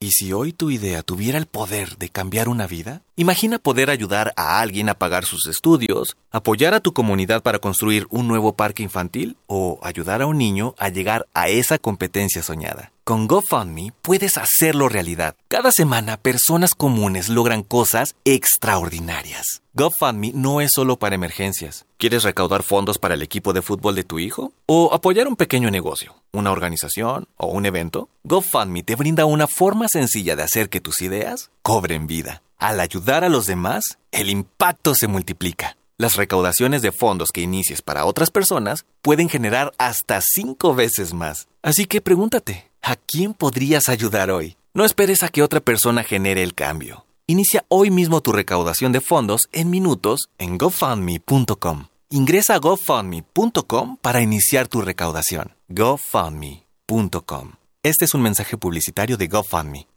¿Y si hoy tu idea tuviera el poder de cambiar una vida? Imagina poder ayudar a alguien a pagar sus estudios, apoyar a tu comunidad para construir un nuevo parque infantil o ayudar a un niño a llegar a esa competencia soñada. Con GoFundMe puedes hacerlo realidad. Cada semana personas comunes logran cosas extraordinarias. GoFundMe no es solo para emergencias. ¿Quieres recaudar fondos para el equipo de fútbol de tu hijo? ¿O apoyar un pequeño negocio, una organización o un evento? GoFundMe te brinda una forma sencilla de hacer que tus ideas cobren vida. Al ayudar a los demás, el impacto se multiplica. Las recaudaciones de fondos que inicies para otras personas pueden generar hasta 5 veces más. Así que pregúntate, ¿a quién podrías ayudar hoy? No esperes a que otra persona genere el cambio. Inicia hoy mismo tu recaudación de fondos en minutos en gofundme.com. Ingresa a gofundme.com para iniciar tu recaudación. gofundme.com. Este es un mensaje publicitario de GoFundMe.